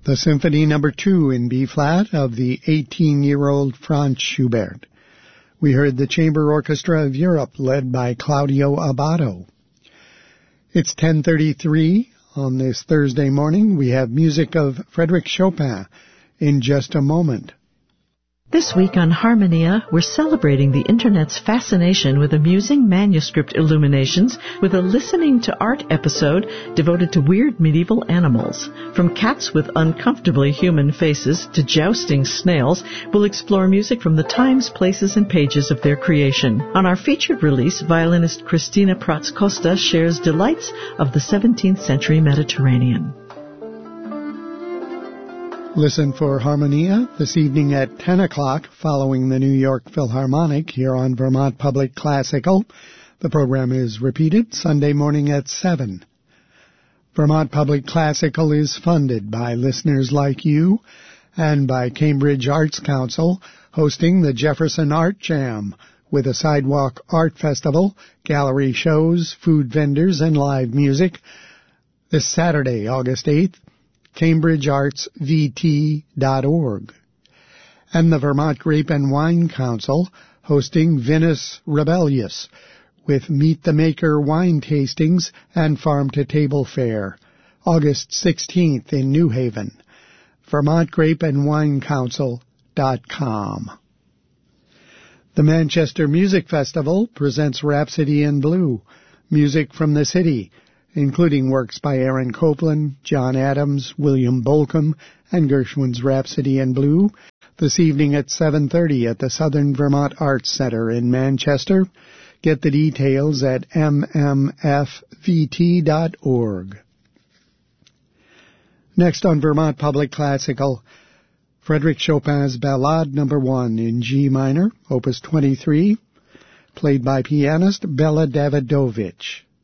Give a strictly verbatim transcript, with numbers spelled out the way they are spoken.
the Symphony Number two in B-flat of the eighteen-year-old Franz Schubert. We heard the Chamber Orchestra of Europe, led by Claudio Abbado. It's ten thirty-three on this Thursday morning. We have music of Frédéric Chopin in just a moment. This week on Harmonia, we're celebrating the Internet's fascination with amusing manuscript illuminations with a Listening to Art episode devoted to weird medieval animals. From cats with uncomfortably human faces to jousting snails, we'll explore music from the times, places, and pages of their creation. On our featured release, violinist Christina Prats-Costa shares delights of the seventeenth century Mediterranean. Listen for Harmonia this evening at ten o'clock following the New York Philharmonic here on Vermont Public Classical. The program is repeated Sunday morning at seven. Vermont Public Classical is funded by listeners like you and by Cambridge Arts Council, hosting the Jefferson Art Jam with a sidewalk art festival, gallery shows, food vendors, and live music this Saturday, August eighth. cambridge arts v t dot org. And the Vermont Grape and Wine Council hosting Vinous Rebellious with Meet the Maker wine tastings and farm-to-table fare, August sixteenth in New Haven. vermont grape and wine council dot com. The Manchester Music Festival presents Rhapsody in Blue, music from the city, including works by Aaron Copland, John Adams, William Bolcom, and Gershwin's Rhapsody in Blue, this evening at seven thirty at the Southern Vermont Arts Center in Manchester. Get the details at m m f v t dot org. Next on Vermont Public Classical, Frédéric Chopin's Ballade Number one in G minor, Opus twenty-three, played by pianist Bela Davidovich.